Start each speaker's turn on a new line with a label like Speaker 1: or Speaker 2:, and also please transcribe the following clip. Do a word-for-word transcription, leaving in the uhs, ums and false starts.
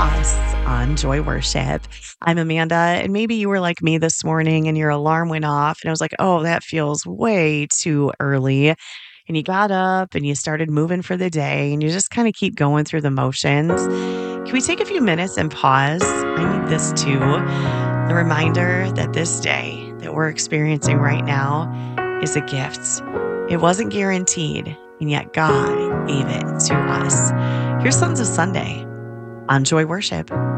Speaker 1: Boss on Joy Worship. I'm Amanda, and maybe you were like me this morning and your alarm went off, and I was like, oh, that feels way too early. And you got up and you started moving for the day, and you just kind of keep going through the motions. Can we take a few minutes and pause? I need this too. The reminder that this day that we're experiencing right now is a gift. It wasn't guaranteed, and yet God gave it to us. Here's Sons of Sunday on Joy Worship.